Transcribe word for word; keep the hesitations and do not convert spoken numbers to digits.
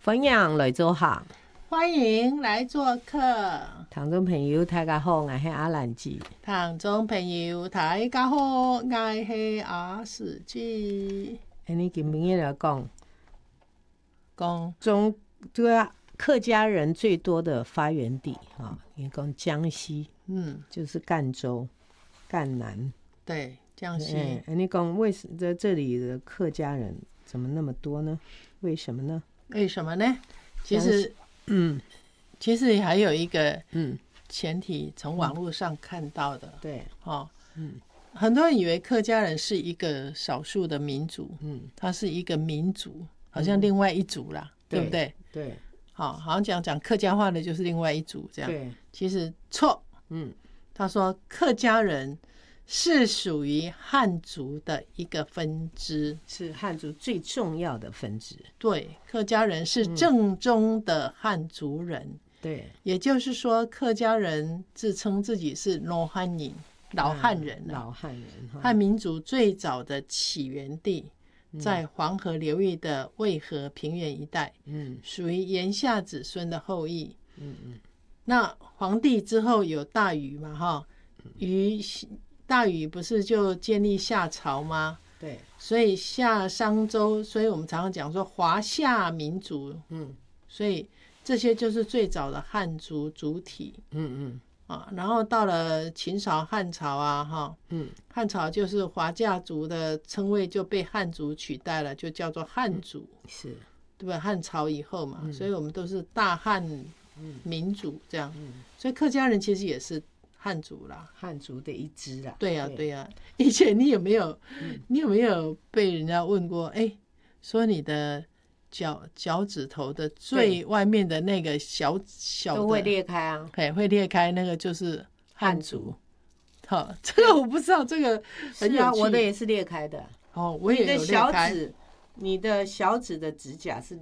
欢迎来做客， 欢迎来做客。 听众朋友大家好，我是阿兰姐。 听众朋友大家好，我是阿四姐。 哎，你今天来讲讲中对啊，客家人最多的发源地啊，你讲江西，嗯，就是赣州、赣南。 对，江西。 哎，你讲为什么这里的客家人怎么那么多呢？为什么呢？ 为什么呢？其实，嗯，其实还有一个嗯前提，从网络上看到的， 对， 哦，嗯，很多人以为客家人是一个少数的民族，嗯，他是一个民族，好像另外一族啦，嗯、对不对？ 对， 好，好像讲讲客家话的就是另外一族这样， 对， 其实错，嗯，他说客家人是属于汉族的一个分支， 是汉族最重要的分支。 对，客家人是正宗的汉族人。嗯、 对， 也就是说，客家人自称自己是老汉人、老汉人、啊嗯、 老汉人。 汉民族最早的起源地在黄河流域的渭河平原一带，嗯，属于炎夏子孙的后裔。嗯嗯。那黄帝之后有大禹嘛，哈，禹。大禹不是就建立夏朝吗？ 对， 所以夏商周，所以我们常常讲说华夏民族，嗯，所以这些就是最早的汉族主体，嗯嗯啊，然后到了秦朝、汉朝啊，哈，嗯，汉朝就是华夏族的称谓就被汉族取代了，就叫做汉族， 嗯、是， 对吧？汉朝以后嘛，嗯、所以我们都是大汉民族这样，嗯、所以客家人其实也是。汉族啦， 汉族的一支啦。 对呀、啊，对呀、啊。以前你有没有，嗯、你有没有被人家问过？哎，说你的脚脚趾头的最外面的那个小小的都会裂开啊， 对，会裂开，那个就是汉族。好，这个我不知道，这个很有趣。 是啊，我的也是裂开的。 哦，我也有裂开。 你的小指，你的小指的指甲是